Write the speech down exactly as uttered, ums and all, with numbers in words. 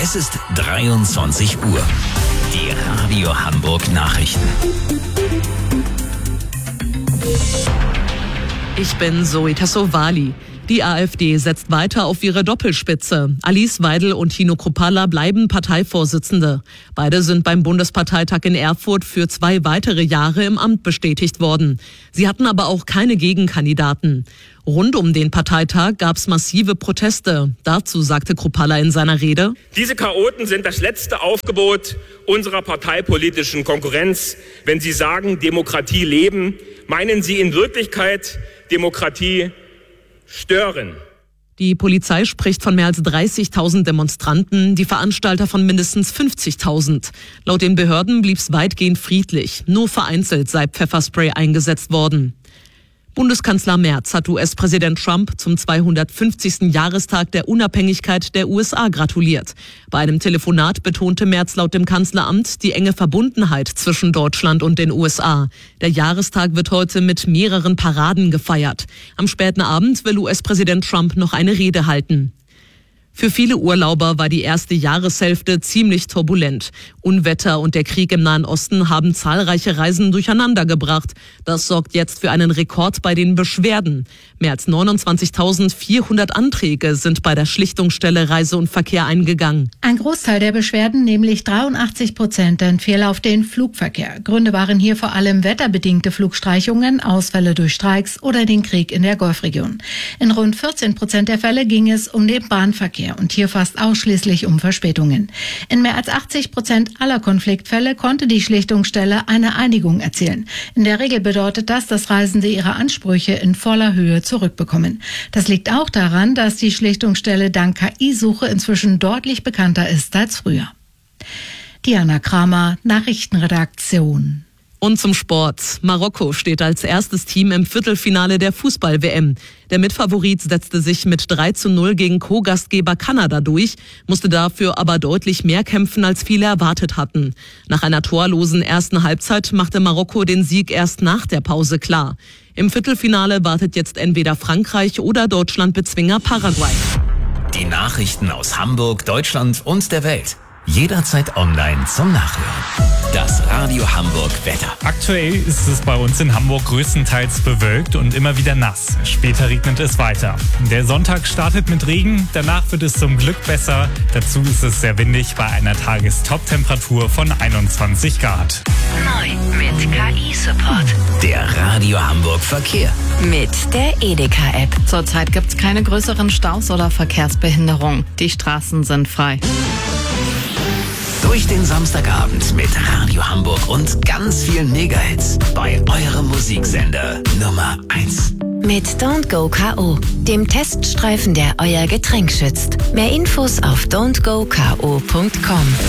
Es ist dreiundzwanzig Uhr. Die Radio Hamburg Nachrichten. Ich bin Zoe Tassovali. Die AfD setzt weiter auf ihre Doppelspitze. Alice Weidel und Tino Kruppalla bleiben Parteivorsitzende. Beide sind beim Bundesparteitag in Erfurt für zwei weitere Jahre im Amt bestätigt worden. Sie hatten aber auch keine Gegenkandidaten. Rund um den Parteitag gab es massive Proteste. Dazu sagte Kruppalla in seiner Rede: Diese Chaoten sind das letzte Aufgebot unserer parteipolitischen Konkurrenz. Wenn sie sagen, Demokratie leben, meinen sie in Wirklichkeit Demokratie stören. Die Polizei spricht von mehr als dreißigtausend Demonstranten, die Veranstalter von mindestens fünfzigtausend. Laut den Behörden blieb es weitgehend friedlich. Nur vereinzelt sei Pfefferspray eingesetzt worden. Bundeskanzler Merz hat U S-Präsident Trump zum zweihundertfünfzigsten Jahrestag der Unabhängigkeit der U S A gratuliert. Bei einem Telefonat betonte Merz laut dem Kanzleramt die enge Verbundenheit zwischen Deutschland und den U S A. Der Jahrestag wird heute mit mehreren Paraden gefeiert. Am späten Abend will U S-Präsident Trump noch eine Rede halten. Für viele Urlauber war die erste Jahreshälfte ziemlich turbulent. Unwetter und der Krieg im Nahen Osten haben zahlreiche Reisen durcheinander gebracht. Das sorgt jetzt für einen Rekord bei den Beschwerden. Mehr als neunundzwanzigtausendvierhundert Anträge sind bei der Schlichtungsstelle Reise und Verkehr eingegangen. Ein Großteil der Beschwerden, nämlich dreiundachtzig Prozent, entfiel auf den Flugverkehr. Gründe waren hier vor allem wetterbedingte Flugstreichungen, Ausfälle durch Streiks oder den Krieg in der Golfregion. In rund vierzehn Prozent der Fälle ging es um den Bahnverkehr und hier fast ausschließlich um Verspätungen. In mehr als achtzig Prozent aller Konfliktfälle konnte die Schlichtungsstelle eine Einigung erzielen. In der Regel bedeutet das, dass Reisende ihre Ansprüche in voller Höhe zurückbekommen. Das liegt auch daran, dass die Schlichtungsstelle dank K I-Suche inzwischen deutlich bekannter ist als früher. Diana Kramer, Nachrichtenredaktion. Und zum Sport. Marokko steht als erstes Team im Viertelfinale der Fußball-W M. Der Mitfavorit setzte sich mit drei zu null gegen Co-Gastgeber Kanada durch, musste dafür aber deutlich mehr kämpfen, als viele erwartet hatten. Nach einer torlosen ersten Halbzeit machte Marokko den Sieg erst nach der Pause klar. Im Viertelfinale wartet jetzt entweder Frankreich oder Deutschland-Bezwinger Paraguay. Die Nachrichten aus Hamburg, Deutschland und der Welt. Jederzeit online zum Nachhören. Das Radio Hamburg Wetter. Aktuell ist es bei uns in Hamburg größtenteils bewölkt und immer wieder nass. Später regnet es weiter. Der Sonntag startet mit Regen, danach wird es zum Glück besser. Dazu ist es sehr windig bei einer Tagestop-Temperatur von einundzwanzig Grad. Neu mit K I-Support. Der Radio Hamburg Verkehr. Mit der Edeka-App. Zurzeit gibt es keine größeren Staus oder Verkehrsbehinderungen. Die Straßen sind frei. Durch den Samstagabend mit Radio Hamburg und ganz vielen Megahits bei eurem Musiksender Nummer eins. Mit Don't Go K O, dem Teststreifen, der euer Getränk schützt. Mehr Infos auf don't go k o punkt com.